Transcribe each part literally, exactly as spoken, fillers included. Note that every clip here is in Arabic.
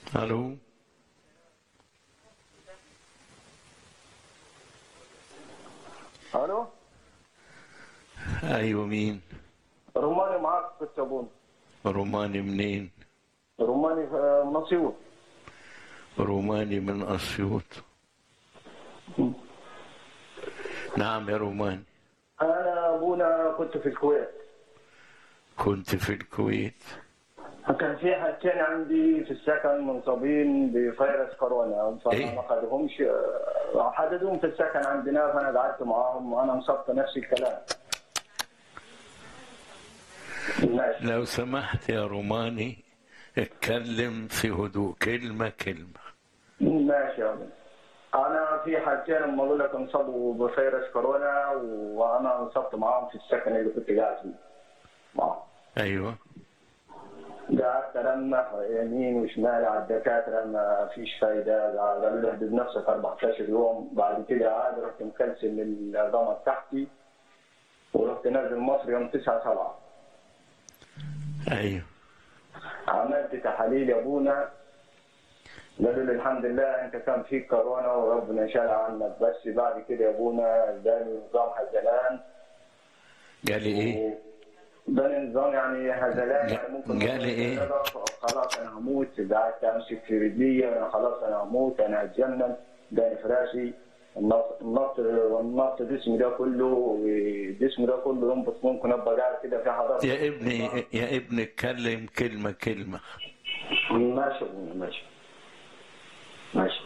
الو. الو. ايوه مين؟ روماني معاك كنت ابونا. روماني منين؟ روماني في من اسيوط. روماني من اسيوط. نعم يا روماني. انا ابونا كنت في الكويت. كنت في الكويت. كان في حاجتين عندي في السكن منصابين بفيروس كورونا، فما إيه؟ ما خدوهمش، حددوهم في السكن عندنا، فانا قعدت معاهم وانا مصبت نفس الكلام. ماشي. لو سمحت يا روماني اتكلم في هدوء، كلمة كلمة. ماشي يا ابونا. انا في حاجتين لما اقول لك انصابوا بفيروس كورونا وانا انصبت معاهم في السكن اللي كنت قاعد فيه معاهم. ايوه. قعدت ألمح يمين وشمال على الدكاترة، ما فيش فايدة، قالوا لي احجز نفسك أربعتاشر يوم. بعد كده عاد رحت مكنسل العظامة بتاعتي ورحت نازل مصر يوم تسعة سبعة. ايوه. عملت تحاليل يا ابونا، قالوا لي الحمد لله انت كان فيك كورونا وربنا شال عنك، بس بعد كده يا ابونا اداني نظام هزلان. قال لي ايه؟ ده نظام يعني هزلان، يعني ممكن قال لي ايه؟ خلاص انا هموت، قعدت امسك في رجلي، انا خلاص انا هموت، انا هتجنن، ده فراشي النط النط النط جسمي ده كله، جسمي ده كله ينبض، ممكن ابقى قاعد كده في حضاره. يا ابني يا ابني اتكلم كلمة كلمة. ماشي ماشي ماشي.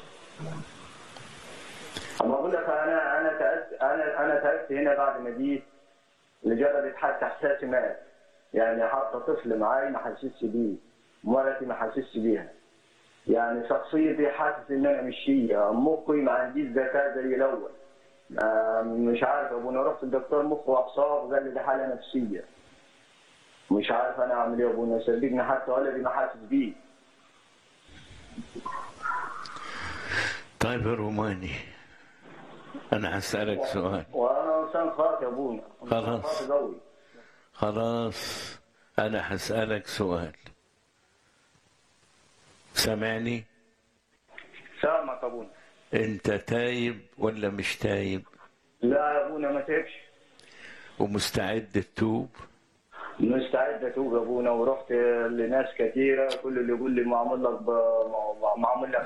اما اقول لك انا انا تعبت، انا انا تعبت هنا بعد ما جيت لجربت حتى احساسي مات، يعني حتى طفل معاي ما حسسش بيه، مرتي ما حسسش بيها، يعني شخصيتي حاسس ان انا مش هي، مخي ما عنديش ذكاء زي الاول. آه مش عارف يا ابونا، رحت الدكتور مخ واعصاب قال لي دي حاله نفسيه، مش عارف انا اعمل ايه يا ابونا، صدقني حتى ولدي ما حاسس بيه. طيب يا روماني انا هسألك سؤال. وانا انسان خاطئ يا ابونا، انسان خلاص. خاطئ قوي. خلاص انا هسألك سؤال، سامعني؟ سامعك يا ابونا. انت تايب ولا مش تايب؟ لا يا ابونا ما تبش. ومستعد تتوب؟ مستعد اتوب يا ابونا، ورحت لناس كثيره، كل اللي يقول لي معمول لك ب... معمول لك.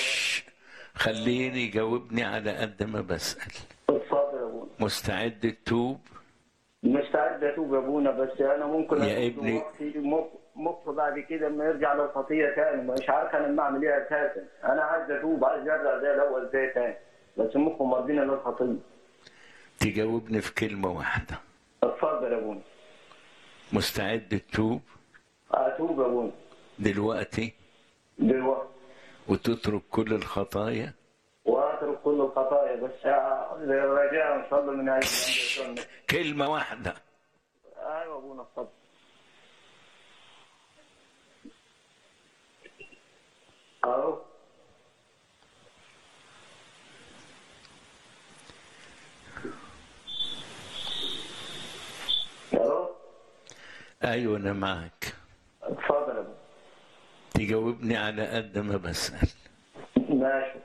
خليني جاوبني على قد ما بسأل. اتفضل يا ابونا. مستعد تتوب؟ مستعد اتوب يا ابونا، بس انا ممكن يا ابني مخ مخ بعد كده لما يرجع للخطيه تاني، مش عارف انا ما اعمل ايه اساسا، انا عايز اتوب، عايز ارجع زي الاول زي تاني، بس مخه مودينا للخطيه. تجاوبني في كلمة واحدة. اتفضل يا ابونا. مستعد تتوب اتوب يا ابونا دلوقتي دلوقتي وتترك كل الخطايا؟ واترك كل الخطايا، بس رجاء ان شاء الله من عند كلمة واحدة. ايوه يا ابونا اتفضل. الو. الو. ايوه انا معك. اتفضل يا ابونا. تجاوبني على قد ما بسأل. ماشي.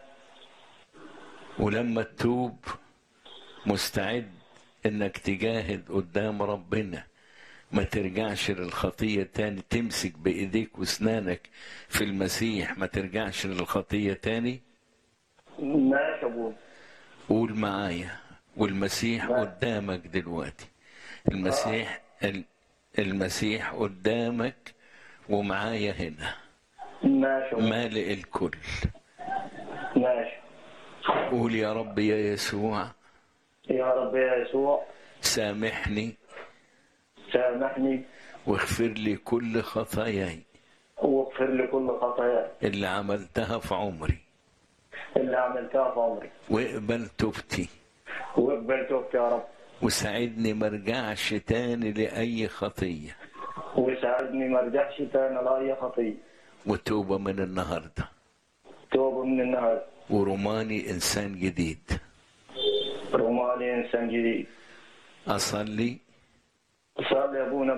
ولما تتوب مستعد انك تجاهد قدام ربنا، ما ترجعش للخطية تاني، تمسك بإيديك واسنانك في المسيح، ما ترجعش للخطية تاني. ماشي يا ابونا. قول معايا، والمسيح ماشي. قدامك دلوقتي. المسيح المسيح قدامك ومعايا هنا، ماشي يا ابونا. مالئ الكل. ماشي. قول يا رب يا يسوع، يا رب يا يسوع سامحني سامحني واغفر لي كل خطاياي واغفر لي كل خطاياي اللي عملتها في عمري، اللي عملتها في عمري، واقبل توبتي، واقبل توبتي يا رب، وساعدني ما ارجعش تاني لأي خطية، وساعدني ما ارجعش تاني لأي خطية، وتوبة من النهاردة، توبة من النهارده، وروماني إنسان جديد. روماني إنسان جديد. أصلي. صلي يا أبونا.